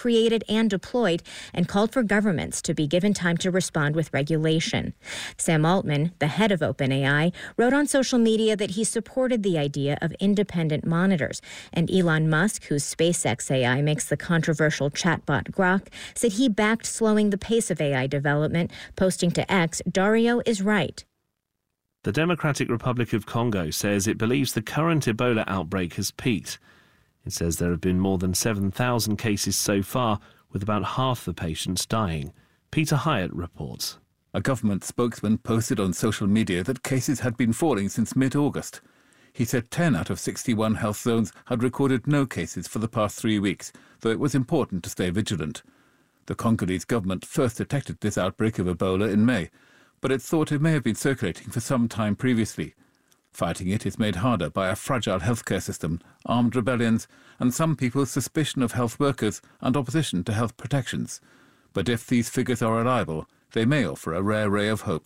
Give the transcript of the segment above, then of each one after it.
created and deployed, and called for governments to be given time to respond with regulation. Sam Altman, the head of OpenAI, wrote on social media that he supported the idea of independent monitors, and Elon Musk, whose SpaceX AI makes the controversial chatbot Grok, said he backed slowing the pace of AI development, posting to X, "Dario is right." The Democratic Republic of Congo says it believes the current Ebola outbreak has peaked. It says there have been more than 7,000 cases so far, with about half the patients dying. Peter Hyatt reports. A government spokesman posted on social media that cases had been falling since mid-August. He said 10 out of 61 health zones had recorded no cases for the past 3 weeks, though it was important to stay vigilant. The Congolese government first detected this outbreak of Ebola in May, but it thought it may have been circulating for some time previously. Fighting it is made harder by a fragile healthcare system, armed rebellions, and some people's suspicion of health workers and opposition to health protections. But if these figures are reliable, they may offer a rare ray of hope.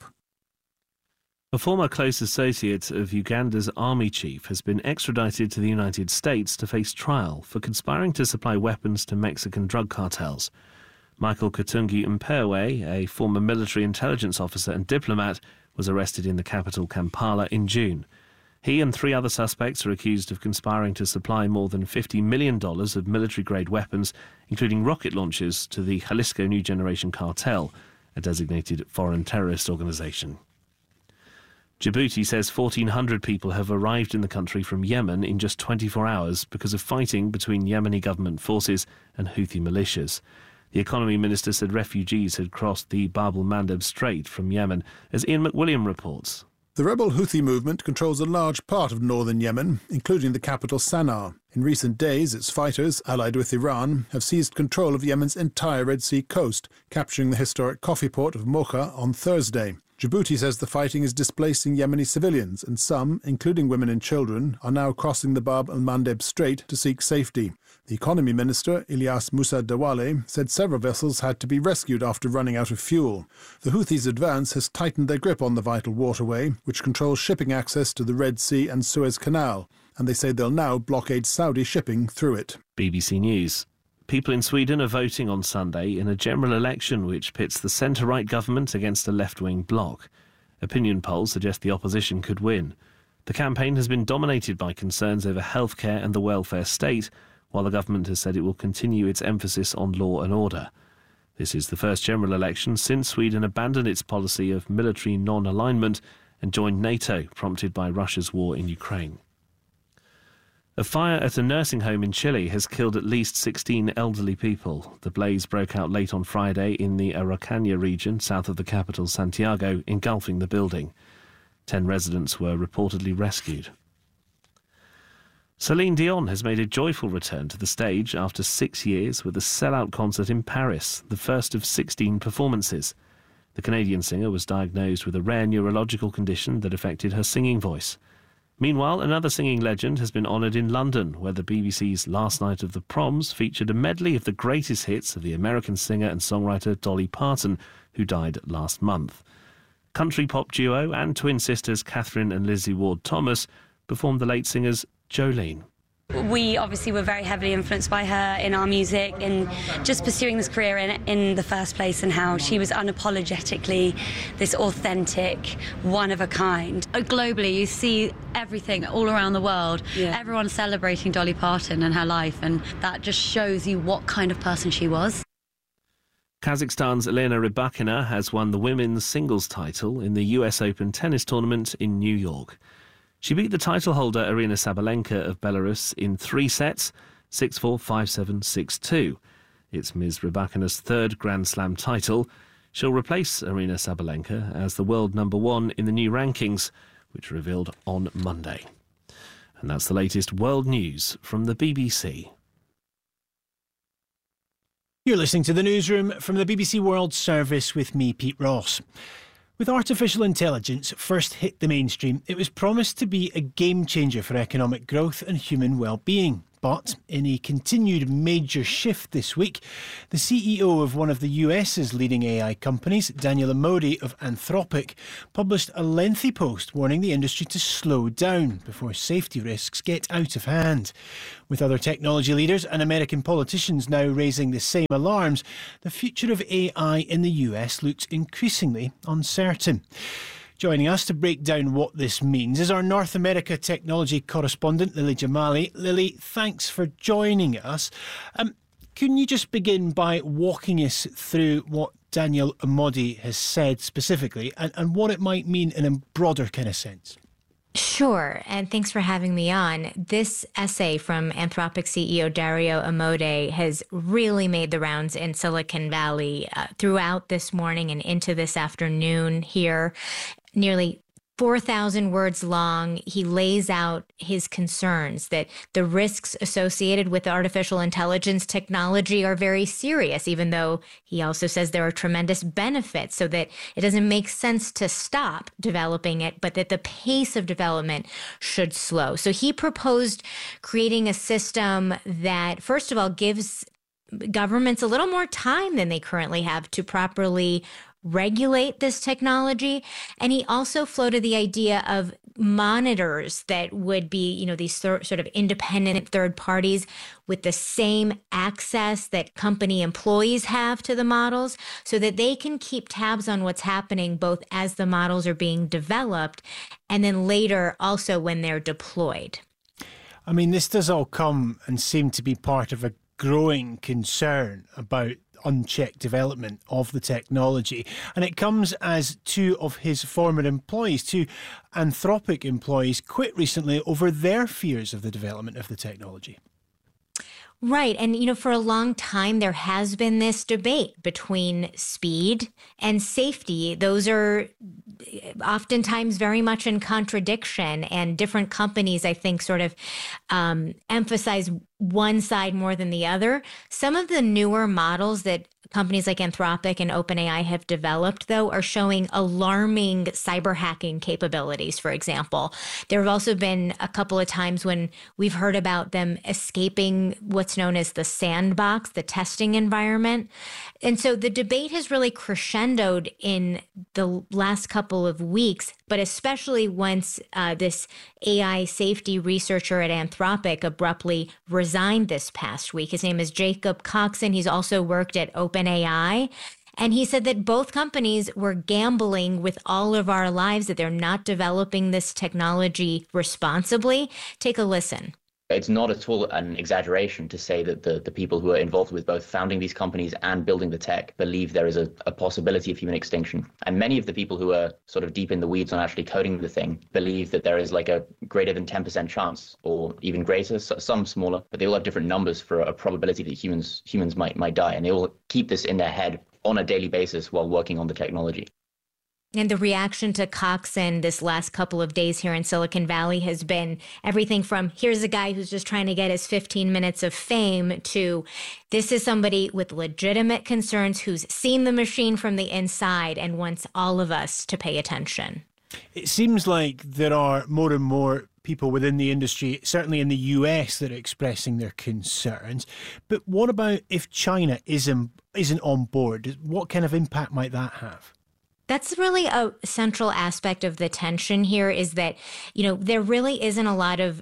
A former close associate of Uganda's army chief has been extradited to the United States to face trial for conspiring to supply weapons to Mexican drug cartels. Michael Katungi Mpewe, a former military intelligence officer and diplomat, was arrested in the capital Kampala in June. He and 3 other suspects are accused of conspiring to supply more than $50 million of military-grade weapons, including rocket launchers, to the Jalisco New Generation Cartel, a designated foreign terrorist organisation. Djibouti says 1,400 people have arrived in the country from Yemen in just 24 hours because of fighting between Yemeni government forces and Houthi militias. The economy minister said refugees had crossed the Bab el-Mandeb Strait from Yemen, as Ian McWilliam reports. The rebel Houthi movement controls a large part of northern Yemen, including the capital Sana'a. In recent days, its fighters, allied with Iran, have seized control of Yemen's entire Red Sea coast, capturing the historic coffee port of Mocha on Thursday. Djibouti says the fighting is displacing Yemeni civilians, and some, including women and children, are now crossing the Bab el-Mandeb Strait to seek safety. The economy minister, Ilyas Musa Dawale, said several vessels had to be rescued after running out of fuel. The Houthis' advance has tightened their grip on the vital waterway, which controls shipping access to the Red Sea and Suez Canal, and they say they'll now blockade Saudi shipping through it. BBC News. People in Sweden are voting on Sunday in a general election which pits the centre-right government against a left-wing bloc. Opinion polls suggest the opposition could win. The campaign has been dominated by concerns over healthcare and the welfare state, while the government has said it will continue its emphasis on law and order. This is the first general election since Sweden abandoned its policy of military non-alignment and joined NATO, prompted by Russia's war in Ukraine. A fire at a nursing home in Chile has killed at least 16 elderly people. The blaze broke out late on Friday in the Araucanía region, south of the capital Santiago, engulfing the building. 10 residents were reportedly rescued. Celine Dion has made a joyful return to the stage after 6 years with a sellout concert in Paris, the first of 16 performances. The Canadian singer was diagnosed with a rare neurological condition that affected her singing voice. Meanwhile, another singing legend has been honoured in London, where the BBC's Last Night of the Proms featured a medley of the greatest hits of the American singer and songwriter Dolly Parton, who died last month. Country pop duo and twin sisters Catherine and Lizzie Ward Thomas performed the late singer's Jolene. We obviously were very heavily influenced by her in our music and just pursuing this career in the first place, and how she was unapologetically this authentic, one of a kind. Globally, you see everything all around the world. Yeah. Everyone's celebrating Dolly Parton and her life, and that just shows you what kind of person she was. Kazakhstan's Elena Rybakina has won the women's singles title in the US Open tennis tournament in New York. She beat the title holder Aryna Sabalenka of Belarus in 3 sets, 6-4, 5-7, 6-2. It's Ms. Rybakina's 3rd Grand Slam title. She'll replace Aryna Sabalenka as the world #1 in the new rankings, which are revealed on Monday. And that's the latest world news from the BBC. You're listening to the newsroom from the BBC World Service with me, Pete Ross. With artificial intelligence first hit the mainstream, it was promised to be a game changer for economic growth and human well-being. But in a continued major shift this week, the CEO of one of the US's leading AI companies, Daniel Amodei of Anthropic, published a lengthy post warning the industry to slow down before safety risks get out of hand. With other technology leaders and American politicians now raising the same alarms, the future of AI in the US looks increasingly uncertain. Joining us to break down what this means is our North America technology correspondent, Lily Jamali. Lily, thanks for joining us. Can you just begin by walking us through what Daniel Amodei has said specifically and what it might mean in a broader kind of sense? Sure, and thanks for having me on. This essay from Anthropic CEO Dario Amodei has really made the rounds in Silicon Valley throughout this morning and into this afternoon here. Nearly 4,000 words long. He lays out his concerns that the risks associated with artificial intelligence technology are very serious, even though he also says there are tremendous benefits, so that it doesn't make sense to stop developing it, but that the pace of development should slow. So he proposed creating a system that, first of all, gives governments a little more time than they currently have to properly regulate this technology. And he also floated the idea of monitors that would be, these sort of independent third parties with the same access that company employees have to the models, so that they can keep tabs on what's happening both as the models are being developed and then later also when they're deployed. I mean, this does all come and seem to be part of a growing concern about unchecked development of the technology. And it comes as two of his former employees, two Anthropic employees, quit recently over their fears of the development of the technology. Right. And, for a long time, there has been this debate between speed and safety. Those are oftentimes very much in contradiction, and different companies, I think, sort of emphasize one side more than the other. Some of the newer models that companies like Anthropic and OpenAI have developed, though, are showing alarming cyber hacking capabilities, for example. There have also been a couple of times when we've heard about them escaping what's known as the sandbox, the testing environment. And so the debate has really crescendoed in the last couple of weeks, but especially once this AI safety researcher at Anthropic abruptly resigned this past week. His name is Jacob Coxon. He's also worked at OpenAI. And he said that both companies were gambling with all of our lives, that they're not developing this technology responsibly. Take a listen. It's not at all an exaggeration to say that the people who are involved with both founding these companies and building the tech believe there is a possibility of human extinction. And many of the people who are sort of deep in the weeds on actually coding the thing believe that there is like a greater than 10% chance, or even greater, some smaller, but they all have different numbers for a probability that humans might die. And they all keep this in their head on a daily basis while working on the technology. And the reaction to Coxon this last couple of days here in Silicon Valley has been everything from, here's a guy who's just trying to get his 15 minutes of fame, to this is somebody with legitimate concerns who's seen the machine from the inside and wants all of us to pay attention. It seems like there are more and more people within the industry, certainly in the US, that are expressing their concerns. But what about if China isn't on board? What kind of impact might that have? That's really a central aspect of the tension here, is that, there really isn't a lot of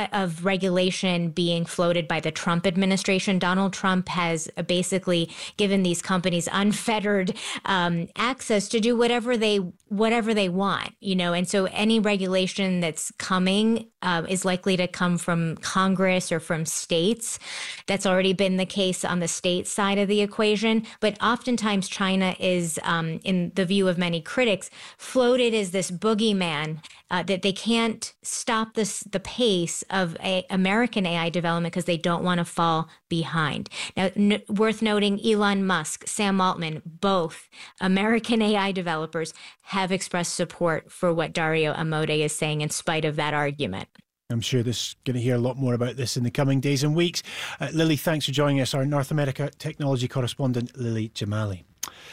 regulation being floated by the Trump administration. Donald Trump has basically given these companies unfettered access to do whatever they want, and so any regulation that's coming is likely to come from Congress or from states. That's already been the case on the state side of the equation. But oftentimes China is, in the view of many critics, floated as this boogeyman, that they can't stop the pace of American AI development because they don't want to fall behind. Now, worth noting, Elon Musk, Sam Altman, both American AI developers, have expressed support for what Dario Amodei is saying in spite of that argument. I'm sure there's going to hear a lot more about this in the coming days and weeks. Lily, thanks for joining us. Our North America technology correspondent, Lily Jamali.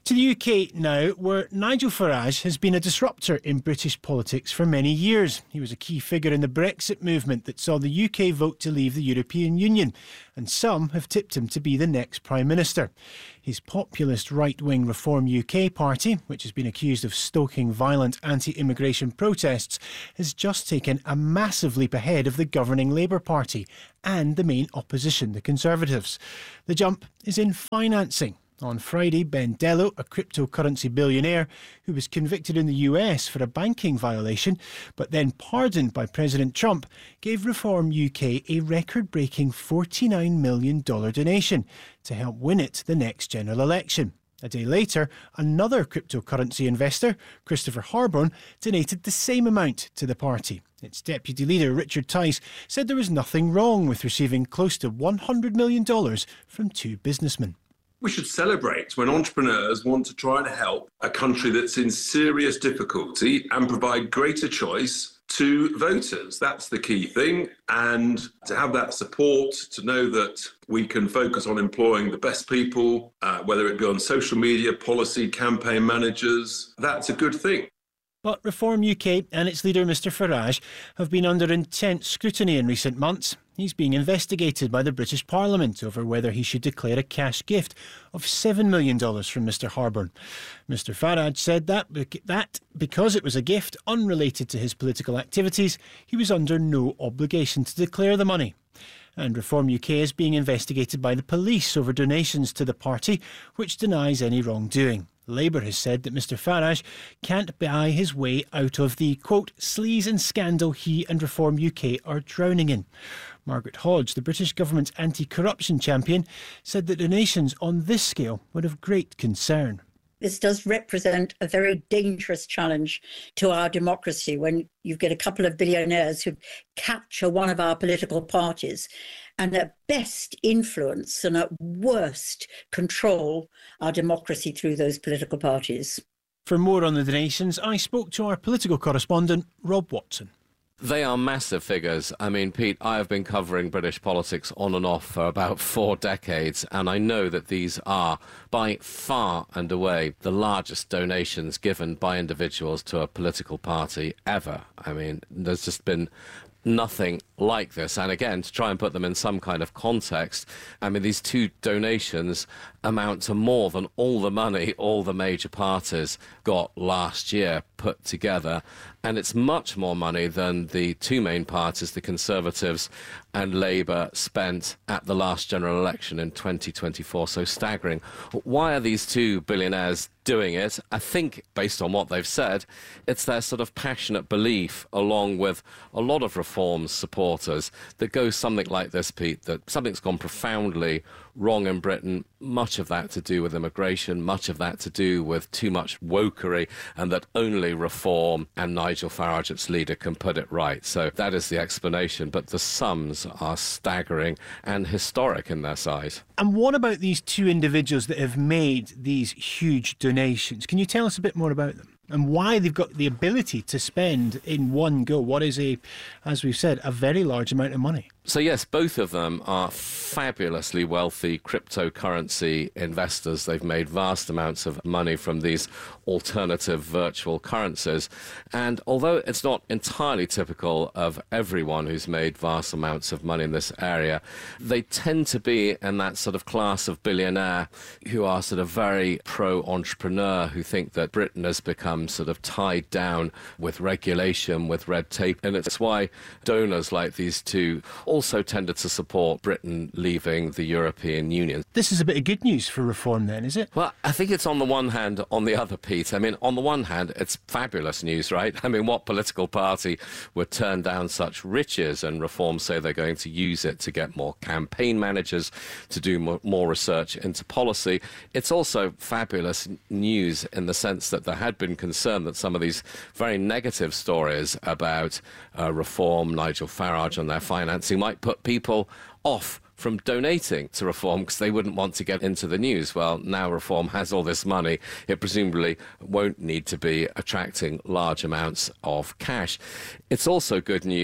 To the UK now, where Nigel Farage has been a disruptor in British politics for many years. He was a key figure in the Brexit movement that saw the UK vote to leave the European Union, and some have tipped him to be the next Prime Minister. His populist right-wing Reform UK party, which has been accused of stoking violent anti-immigration protests, has just taken a massive leap ahead of the governing Labour Party and the main opposition, the Conservatives. The jump is in financing. On Friday, Ben Dello, a cryptocurrency billionaire who was convicted in the US for a banking violation but then pardoned by President Trump, gave Reform UK a record-breaking $49 million donation to help win it the next general election. A day later, another cryptocurrency investor, Christopher Harborne, donated the same amount to the party. Its deputy leader, Richard Tice, said there was nothing wrong with receiving close to $100 million from two businessmen. We should celebrate when entrepreneurs want to try and help a country that's in serious difficulty and provide greater choice to voters. That's the key thing. And to have that support, to know that we can focus on employing the best people, whether it be on social media, policy, campaign managers, that's a good thing. But Reform UK and its leader, Mr Farage, have been under intense scrutiny in recent months. He's being investigated by the British Parliament over whether he should declare a cash gift of $7 million from Mr Harborne. Mr Farage said that because it was a gift unrelated to his political activities, he was under no obligation to declare the money. And Reform UK is being investigated by the police over donations to the party, which denies any wrongdoing. Labour has said that Mr Farage can't buy his way out of the, quote, sleaze and scandal he and Reform UK are drowning in. Margaret Hodge, the British government's anti-corruption champion, said that donations on this scale were of great concern. This does represent a very dangerous challenge to our democracy when you get a couple of billionaires who capture one of our political parties and at best influence and at worst control our democracy through those political parties. For more on the donations, I spoke to our political correspondent, Rob Watson. They are massive figures. I mean, Pete, I have been covering British politics on and off for about 4 decades, and I know that these are, by far and away, the largest donations given by individuals to a political party ever. I mean, there's just been nothing like this. And again, to try and put them in some kind of context, I mean, these two donations amount to more than all the money all the major parties got last year put together. And it's much more money than the two main parties, the Conservatives and Labour, spent at the last general election in 2024. So staggering. Why are these two billionaires doing it? I think, based on what they've said, it's their sort of passionate belief, along with a lot of Reform's supporters, that goes something like this, Pete, that something's gone profoundly wrong in Britain, much of that to do with immigration, much of that to do with too much wokery, and that only Reform and Nigel Farage, its leader, can put it right. So that is the explanation, but the sums are staggering and historic in their size. And what about these two individuals that have made these huge donations? Can you tell us a bit more about them? And why they've got the ability to spend in one go what is as we've said, a very large amount of money. So yes, both of them are fabulously wealthy cryptocurrency investors. They've made vast amounts of money from these alternative virtual currencies. And although it's not entirely typical of everyone who's made vast amounts of money in this area, they tend to be in that sort of class of billionaire who are sort of very pro-entrepreneur, who think that Britain has become sort of tied down with regulation, with red tape. And it's why donors like these two also tended to support Britain leaving the European Union. This is a bit of good news for Reform then, is it? Well, I think it's on the one hand, on the other, Pete. I mean, on the one hand, it's fabulous news, right? I mean, what political party would turn down such riches? And Reform say they're going to use it to get more campaign managers, to do more research into policy. It's also fabulous news in the sense that there had been concern that some of these very negative stories about Reform, Nigel Farage and their financing might put people off from donating to Reform because they wouldn't want to get into the news. Well, now Reform has all this money, it presumably won't need to be attracting large amounts of cash. It's also good news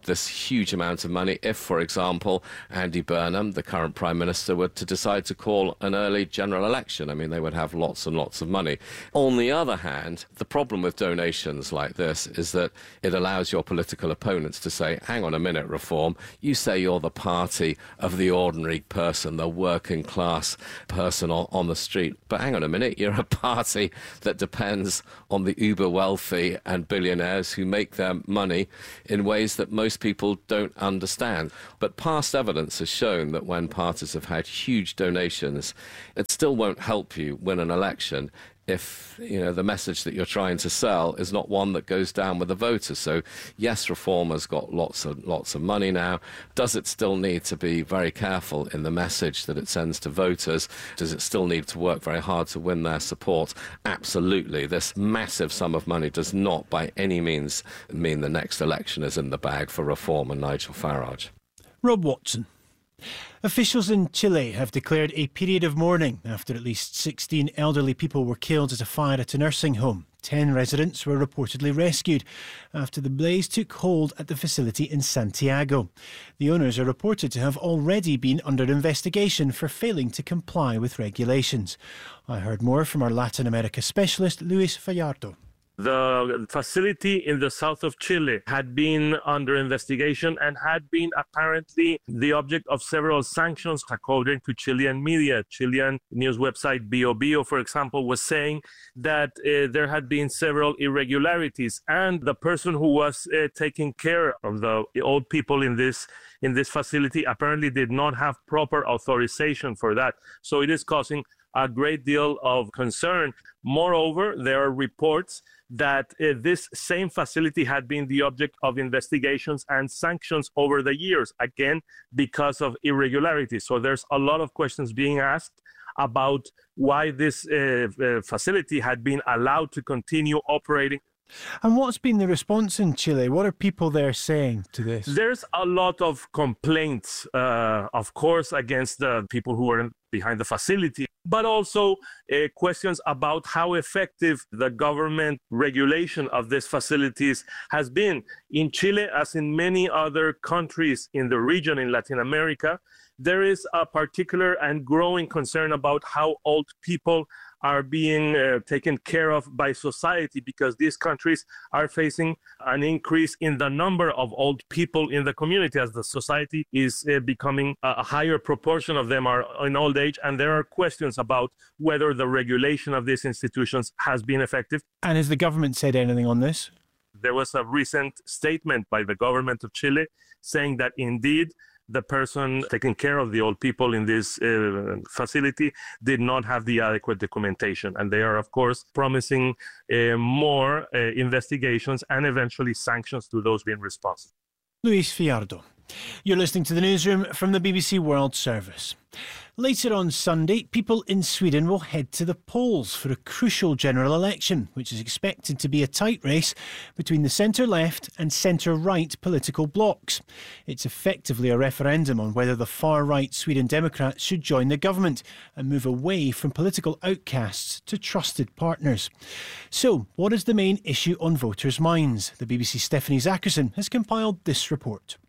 this huge amount of money if, for example, Andy Burnham, the current Prime Minister, were to decide to call an early general election. I mean, they would have lots and lots of money. On the other hand, the problem with donations like this is that it allows your political opponents to say, hang on a minute, Reform, you say you're the party of the ordinary person, the working class person on the street, but hang on a minute, you're a party that depends on the uber wealthy and billionaires who make their money in ways that most people don't understand. But past evidence has shown that when parties have had huge donations, it still won't help you win an election if, you know, the message that you're trying to sell is not one that goes down with the voters. So, yes, Reform has got lots of money now. Does it still need to be very careful in the message that it sends to voters? Does it still need to work very hard to win their support? Absolutely. This massive sum of money does not by any means mean the next election is in the bag for Reform and Nigel Farage. Rob Watson. Officials in Chile have declared a period of mourning after at least 16 elderly people were killed at a fire at a nursing home. 10 residents were reportedly rescued after the blaze took hold at the facility in Santiago. The owners are reported to have already been under investigation for failing to comply with regulations. I heard more from our Latin America specialist, Luis Fallardo. The facility in the south of Chile had been under investigation and had been apparently the object of several sanctions, according to Chilean media. Chilean news website Bio Bio, for example, was saying that there had been several irregularities, and the person who was taking care of the old people in this facility apparently did not have proper authorization for that. So it is causing a great deal of concern. Moreover, there are reports that this same facility had been the object of investigations and sanctions over the years, again, because of irregularities. So there's a lot of questions being asked about why this facility had been allowed to continue operating. And what's been the response in Chile? What are people there saying to this? There's a lot of complaints, of course, against the people who are behind the facility, but also questions about how effective the government regulation of these facilities has been. In Chile, as in many other countries in the region in Latin America, there is a particular and growing concern about how old people are being taken care of by society, because these countries are facing an increase in the number of old people in the community as the society is becoming a higher proportion of them are in old age, and there are questions about whether the regulation of these institutions has been effective. And has the government said anything on this? There was a recent statement by the government of Chile saying that indeed the person taking care of the old people in this facility did not have the adequate documentation. And they are, of course, promising more investigations and eventually sanctions to those being responsible. Luis Fiardo. You're listening to the newsroom from the BBC World Service. Later on Sunday, people in Sweden will head to the polls for a crucial general election, which is expected to be a tight race between the centre-left and centre-right political blocs. It's effectively a referendum on whether the far-right Sweden Democrats should join the government and move away from political outcasts to trusted partners. So, what is the main issue on voters' minds? The BBC's Stephanie Zackerson has compiled this report.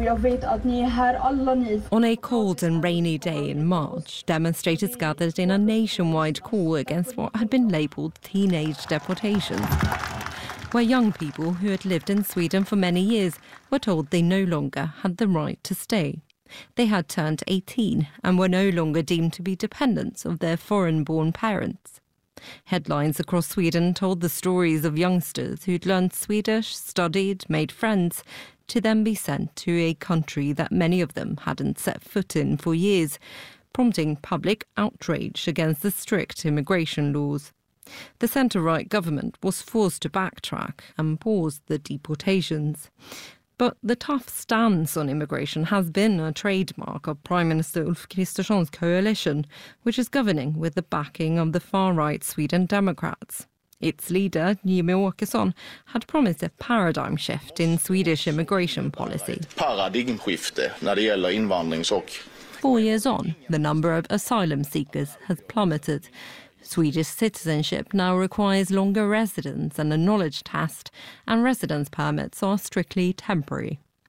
On a cold and rainy day in March, demonstrators gathered in a nationwide call against what had been labelled teenage deportations, where young people who had lived in Sweden for many years were told they no longer had the right to stay. They had turned 18 and were no longer deemed to be dependents of their foreign-born parents. Headlines across Sweden told the stories of youngsters who'd learned Swedish, studied, made friends, to then be sent to a country that many of them hadn't set foot in for years, prompting public outrage against the strict immigration laws. The centre-right government was forced to backtrack and pause the deportations. But the tough stance on immigration has been a trademark of Prime Minister Ulf Kristersson's coalition, which is governing with the backing of the far-right Sweden Democrats. Its leader, Jimmie Åkesson, had promised a paradigm shift in Swedish immigration policy. 4 years on, the number of asylum seekers has plummeted. Swedish citizenship now requires longer residence and a knowledge test, and residence permits are strictly temporary.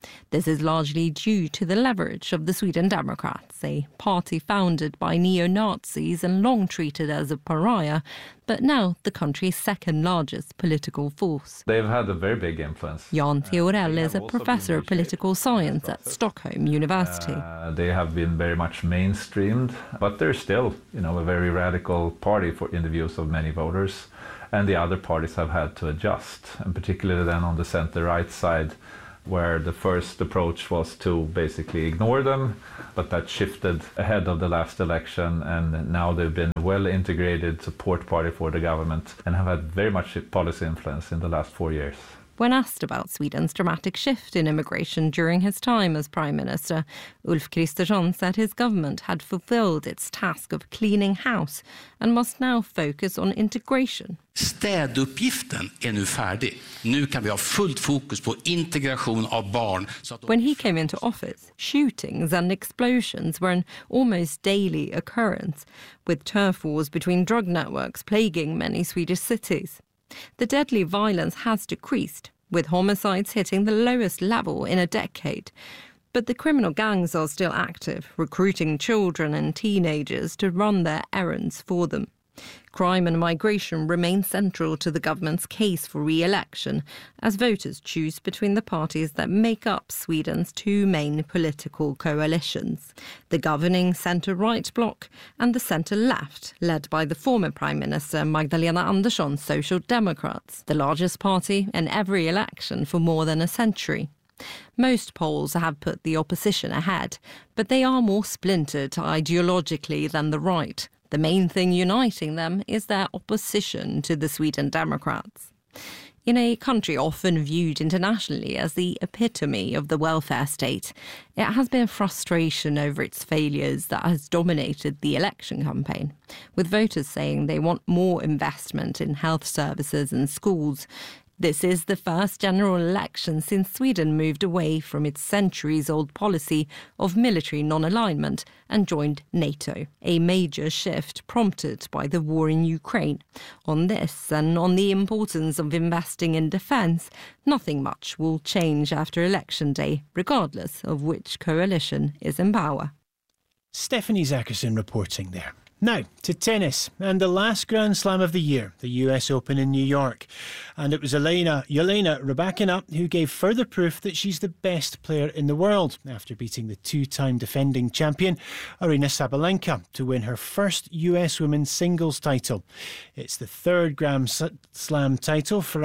This is largely due to the leverage of the Sweden Democrats, a party founded by neo-Nazis and long treated as a pariah, but now the country's second largest political force. They've had a very big influence. Jan Theorell is a professor of political science at Stockholm University. They have been very much mainstreamed, but they're still, a very radical party in the views of many voters. And the other parties have had to adjust, and particularly then on the center-right side, where the first approach was to basically ignore them, but that shifted ahead of the last election, and now they've been a well-integrated support party for the government and have had very much policy influence in the last 4 years. When asked about Sweden's dramatic shift in immigration during his time as Prime Minister, Ulf Kristersson said his government had fulfilled its task of cleaning house and must now focus on integration. Städuppgiften är nu färdig. Nu kan vi ha fullt fokus på integration av barn. When he came into office, shootings and explosions were an almost daily occurrence, with turf wars between drug networks plaguing many Swedish cities. The deadly violence has decreased, with homicides hitting the lowest level in a decade. But the criminal gangs are still active, recruiting children and teenagers to run their errands for them. Crime and migration remain central to the government's case for re-election, as voters choose between the parties that make up Sweden's two main political coalitions, the governing centre-right bloc and the centre-left, led by the former Prime Minister Magdalena Andersson's Social Democrats, the largest party in every election for more than a century. Most polls have put the opposition ahead, but they are more splintered ideologically than the right. The main thing uniting them is their opposition to the Sweden Democrats. In a country often viewed internationally as the epitome of the welfare state, it has been frustration over its failures that has dominated the election campaign, with voters saying they want more investment in health services and schools. This is the first general election since Sweden moved away from its centuries-old policy of military non-alignment and joined NATO, a major shift prompted by the war in Ukraine. On this and on the importance of investing in defence, nothing much will change after Election Day, regardless of which coalition is in power. Stephanie Zackerson reporting there. Now, to tennis, and the last Grand Slam of the year, the US Open in New York. And it was Jelena Rybakina who gave further proof that she's the best player in the world after beating the two-time defending champion, Aryna Sabalenka, to win her first US women's singles title. It's the third Grand Slam title for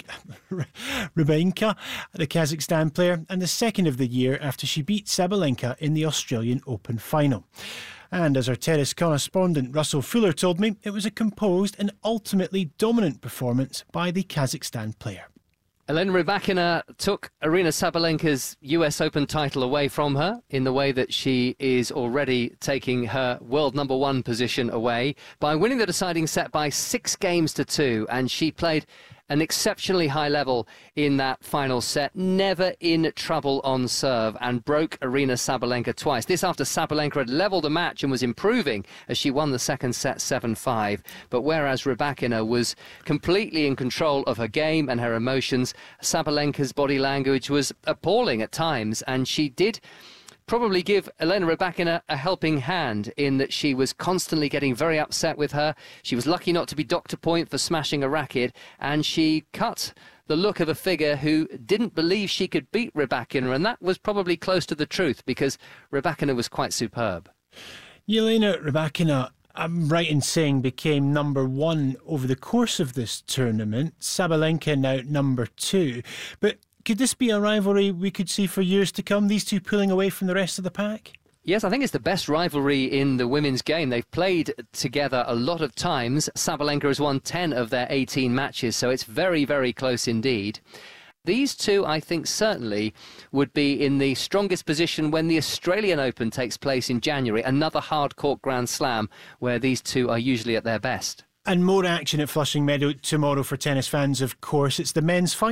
Rybakina, the Kazakhstan player, and the second of the year after she beat Sabalenka in the Australian Open final. And as our tennis correspondent Russell Fuller told me, it was a composed and ultimately dominant performance by the Kazakhstan player. Elena Rybakina took Aryna Sabalenka's US Open title away from her in the way that she is already taking her world number one position away by winning the deciding set by 6-2, and she played an exceptionally high level in that final set, never in trouble on serve, and broke Aryna Sabalenka twice. This after Sabalenka had levelled the match and was improving as she won the second set 7-5. But whereas Rybakina was completely in control of her game and her emotions, Sabalenka's body language was appalling at times, and she did probably give Elena Rybakina a helping hand in that she was constantly getting very upset with her. She was lucky not to be docked a point for smashing a racket, and she cut the look of a figure who didn't believe she could beat Rybakina, and that was probably close to the truth because Rybakina was quite superb. Jelena Rybakina, I'm right in saying, became number one over the course of this tournament. Sabalenka now number two. But could this be a rivalry we could see for years to come, these two pulling away from the rest of the pack? Yes, I think it's the best rivalry in the women's game. They've played together a lot of times. Sabalenka has won 10 of their 18 matches, so it's very, very close indeed. These two, I think, certainly would be in the strongest position when the Australian Open takes place in January, another hard-court Grand Slam where these two are usually at their best. And more action at Flushing Meadow tomorrow for tennis fans, of course. It's the men's final.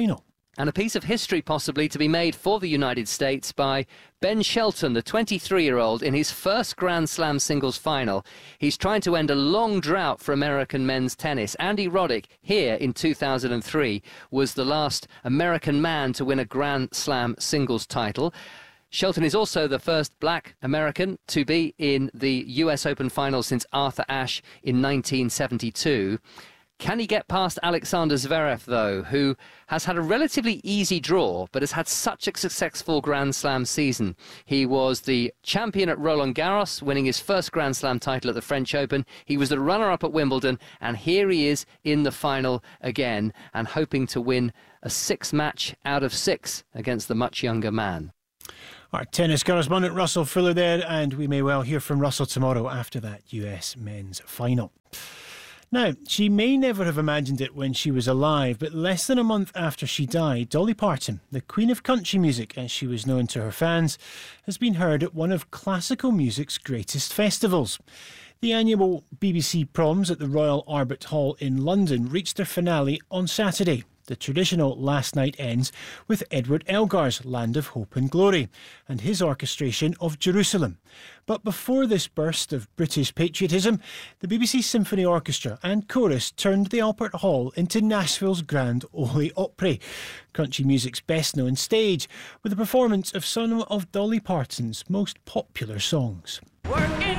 And a piece of history possibly to be made for the United States by Ben Shelton, the 23-year-old, in his first Grand Slam singles final. He's trying to end a long drought for American men's tennis. Andy Roddick, here in 2003, was the last American man to win a Grand Slam singles title. Shelton is also the first black American to be in the US Open final since Arthur Ashe in 1972. Can he get past Alexander Zverev, though, who has had a relatively easy draw, but has had such a successful Grand Slam season? He was the champion at Roland Garros, winning his first Grand Slam title at the French Open. He was the runner-up at Wimbledon, and here he is in the final again, and hoping to win a 6-match out of 6 against the much younger man. Our tennis correspondent Russell Fuller there, and we may well hear from Russell tomorrow after that US men's final. Now, she may never have imagined it when she was alive, but less than a month after she died, Dolly Parton, the Queen of Country Music as she was known to her fans, has been heard at one of classical music's greatest festivals. The annual BBC Proms at the Royal Albert Hall in London reached their finale on Saturday. The traditional last night ends with Edward Elgar's Land of Hope and Glory and his orchestration of Jerusalem. But before this burst of British patriotism, the BBC Symphony Orchestra and chorus turned the Albert Hall into Nashville's Grand Ole Opry, country music's best-known stage, with a performance of some of Dolly Parton's most popular songs. Working